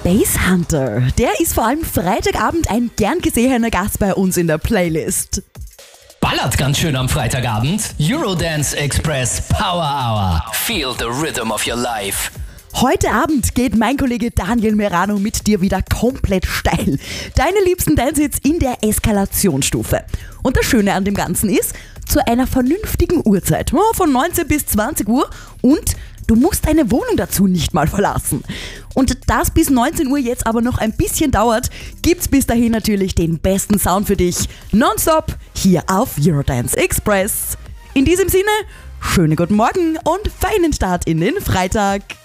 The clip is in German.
Bass Hunter, der ist vor allem Freitagabend ein gern gesehener Gast bei uns in der Playlist. Ballert ganz schön am Freitagabend. Eurodance Express Power Hour. Feel the rhythm of your life. Heute Abend geht mein Kollege Daniel Merano mit dir wieder komplett steil. Deine liebsten Dance-Hits in der Eskalationsstufe. Und das Schöne an dem Ganzen ist, zu einer vernünftigen Uhrzeit, von 19 bis 20 Uhr, und du musst deine Wohnung dazu nicht mal verlassen. Und das bis 19 Uhr jetzt aber noch ein bisschen dauert, gibt's bis dahin natürlich den besten Sound für dich. Nonstop hier auf Eurodance Express. In diesem Sinne, schönen guten Morgen und feinen Start in den Freitag.